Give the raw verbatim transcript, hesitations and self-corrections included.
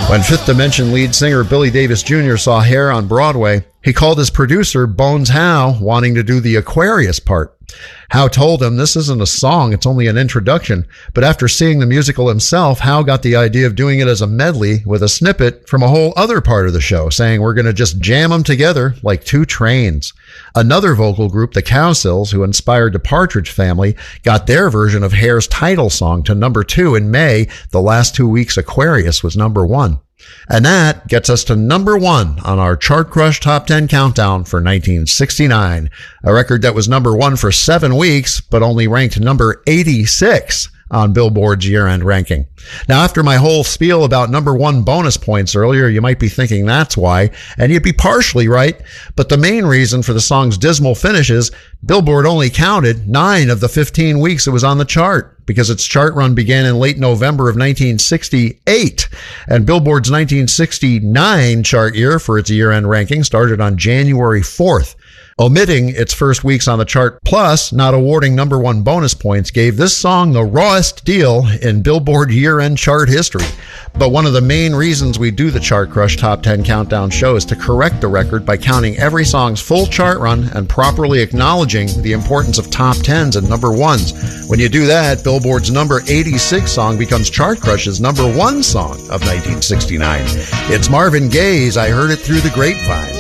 When Fifth Dimension lead singer Billy Davis Junior saw Hair on Broadway, he called his producer, Bones Howe, wanting to do the Aquarius part. Howe told him this isn't a song, it's only an introduction. But after seeing the musical himself, Howe got the idea of doing it as a medley with a snippet from a whole other part of the show, saying we're going to just jam them together like two trains. Another vocal group, the Cowsills, who inspired the Partridge Family, got their version of Hair's title song to number two in May. The last two weeks, Aquarius was number one. And that gets us to number one on our Chart Crush Top ten Countdown for nineteen sixty-nine, a record that was number one for seven weeks, but only ranked number eighty-six on Billboard's year-end ranking. Now, after my whole spiel about number one bonus points earlier, you might be thinking that's why, and you'd be partially right, but the main reason for the song's dismal finish is Billboard only counted nine of the fifteen weeks it was on the chart, because its chart run began in late November of nineteen sixty-eight, and Billboard's nineteen sixty-nine chart year for its year-end ranking started on January fourth. Omitting its first weeks on the chart, plus not awarding number one bonus points, gave this song the rawest deal in Billboard year-end chart history. But one of the main reasons we do the Chart Crush Top ten Countdown show is to correct the record by counting every song's full chart run and properly acknowledging the importance of top tens and number ones. When you do that, Billboard's number eighty-six song becomes Chart Crush's number one song of nineteen sixty-nine. It's Marvin Gaye's I Heard It Through the Grapevine.